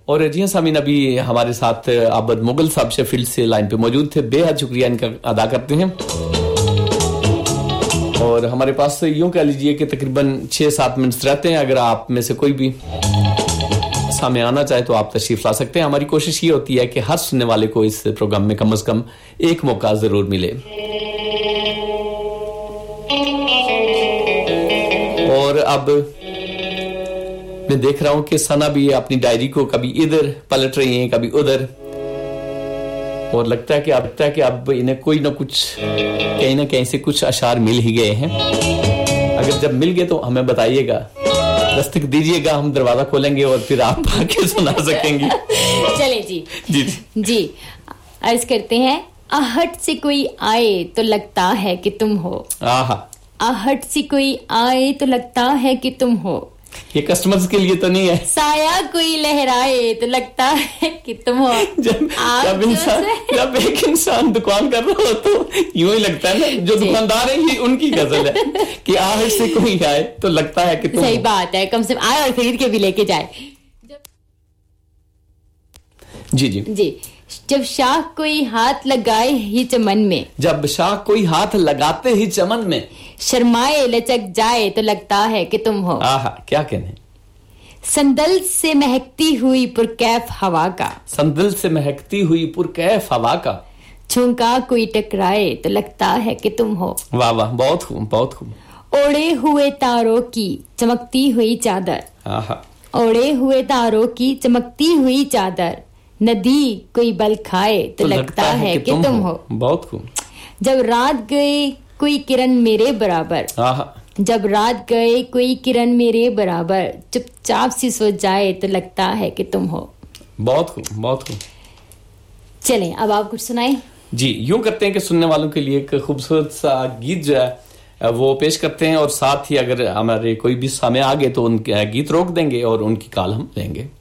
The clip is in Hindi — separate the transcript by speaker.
Speaker 1: और जी सामीन, अभी हमारे साथ आबद मुगल साहब शेफील्ड से लाइन पे मौजूद थे। बेहद शुक्रिया इनका अदा करते हैं। और हमारे पास यूं कह लीजिए कि तकरीबन 6-7 मिनट रहते हैं। अगर आप में से कोई भी सामने आना चाहे तो आप तशरीफ ला सकते हैं। हमारी कोशिश ये होती है कि हर सुनने वाले को इस प्रोग्राम में कम से कम एक मौका जरूर मिले। और अब मैं देख रहा हूं कि सना भी अपनी डायरी को कभी इधर पलट रही हैं, कभी उधर, और लगता है कि अब इन्हें कोई ना कुछ कहीं ना कहीं से कुछ अशार मिल ही गए हैं। अगर जब मिल गए तो हमें बताइएगा, दस्तक दीजिएगा, हम दरवाजा खोलेंगे और फिर आप आके सुना सकेंगे।
Speaker 2: चले जी
Speaker 1: जी
Speaker 2: जी अर्ज करते हैं। आहट से कोई आए तो लगता है कि तुम हो। आहट से कोई आए तो लगता है कि तुम हो।
Speaker 1: ये कस्टमर्स के लिए तो नहीं है।
Speaker 2: साया कोई लहराए तो लगता है कि तुम हो।
Speaker 1: जब एक इंसान दुकान कर रहा हो तो यूं ही लगता है ना, जो दुकानदार है ये उनकी गजल है कि आहट से कोई आए तो लगता है कि तुम
Speaker 2: सही बात है, कम से कम आए और खरीद के भी लेके जाए।
Speaker 1: जी जी
Speaker 2: जी जब शाह कोई हाथ लगाए ही चमन में,
Speaker 1: जब शाह कोई हाथ लगाते ही चमन में,
Speaker 2: शर्माए लचक जाए तो लगता है कि तुम हो।
Speaker 1: आहा, क्या कहने।
Speaker 2: संदल से महकती हुई पुरकैफ हवा का,
Speaker 1: संदल से महकती हुई पुरकैफ हवा का,
Speaker 2: झोंका कोई टकराए तो लगता है कि तुम हो।
Speaker 1: वाह वाह, बहुत खूब बहुत खूब।
Speaker 2: ओढ़े हुए तारों की चमकती हुई चादर,
Speaker 1: आहा,
Speaker 2: ओढ़े हुए तारों की चमकती हुई चादर, नदी कोई बल खाए तो लगता है कि तुम हो।
Speaker 1: बहुत खूब।
Speaker 2: जब रात गए कोई किरण मेरे बराबर, जब रात गए कोई किरण मेरे बराबर, चुपचाप सी सो जाए तो लगता है कि तुम हो।
Speaker 1: बहुत खूब बहुत खूब।
Speaker 2: चलें अब आप कुछ सुनाएं।
Speaker 1: जी यूं करते हैं कि सुनने वालों के लिए एक खूबसूरत सा गीत जो है वो पेश करते हैं, और साथ ही अगर हमारे कोई भी सामने आ गए तो उनके गीत रोक देंगे और उनकी कॉल हम लेंगे।